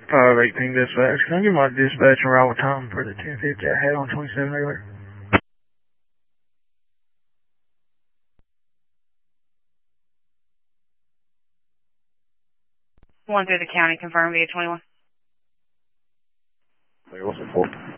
518 dispatch. Can I get my dispatch arrival time for the 1050 I had on 27 earlier? 1 through the county, confirm via 21. What's the 4?